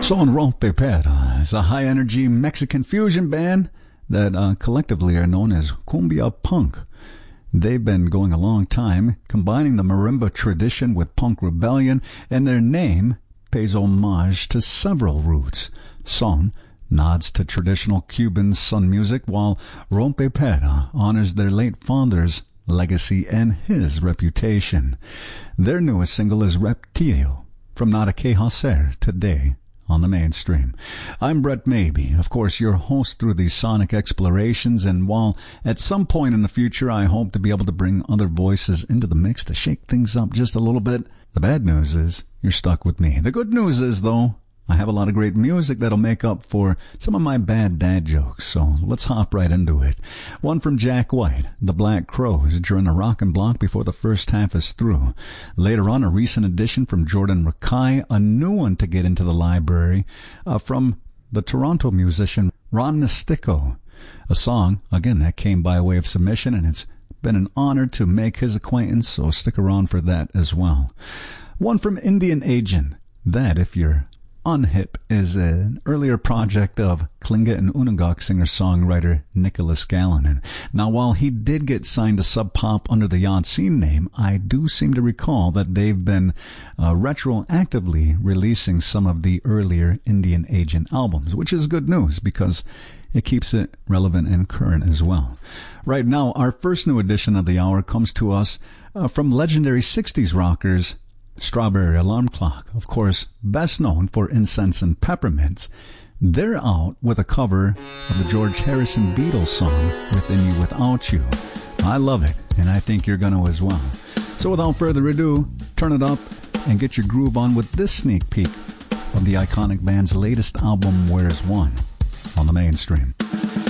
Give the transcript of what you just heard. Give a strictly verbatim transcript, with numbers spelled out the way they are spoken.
Son Rompepera is a high-energy Mexican fusion band that uh, collectively are known as Cumbia Punk. They've been going a long time, combining the marimba tradition with punk rebellion, and their name pays homage to several roots. Son nods to traditional Cuban son music, while Rompepera honors their late founder's legacy and his reputation. Their newest single is Reptilio, from Nada Que Hacer, today on the mainstream. I'm Brett Maybe, of course, your host through these sonic explorations, and while at some point in the future I hope to be able to bring other voices into the mix to shake things up just a little bit, the bad news is you're stuck with me. The good news is, though, I have a lot of great music that'll make up for some of my bad dad jokes, so let's hop right into it. One from Jack White, The Black Crowes, during a rockin' block before the first half is through. Later on, a recent addition from Jordan Rakei, a new one to get into the library uh, from the Toronto musician Ron Nestico. A song, again, that came by way of submission, and it's been an honor to make his acquaintance, so stick around for that as well. One from Indian Agent, that, if you're Unhip, is an earlier project of Kalinga and Unangak singer-songwriter Nicholas Gallinen. Now, while he did get signed to Sub Pop under the Yancine name, I do seem to recall that they've been uh, retroactively releasing some of the earlier Indian Agent albums, which is good news because it keeps it relevant and current as well. Right now, our first new edition of the hour comes to us uh, from legendary sixties rockers Strawberry Alarm Clock, of course, best known for Incense and Peppermints. They're out with a cover of the George Harrison Beatles song, Within You Without You. I love it, and I think you're going to as well. So without further ado, turn it up and get your groove on with this sneak peek of the iconic band's latest album, Where's One, on the mainstream.